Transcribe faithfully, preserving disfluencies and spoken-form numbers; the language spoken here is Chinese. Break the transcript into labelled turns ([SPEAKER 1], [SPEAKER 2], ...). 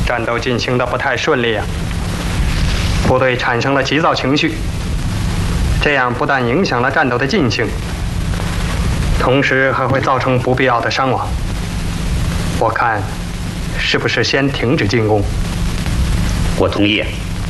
[SPEAKER 1] 战斗进行的不太顺利啊，部队产生了急躁情绪，这样不但影响了战斗的进行，同时还会造成不必要的伤亡。我看，是不是先停止进攻？
[SPEAKER 2] 我同意。